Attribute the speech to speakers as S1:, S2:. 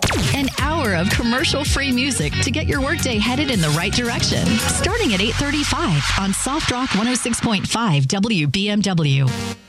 S1: An hour of commercial-free music to get your workday headed in the right direction. Starting at 8:35 on Soft Rock 106.5 WBMW.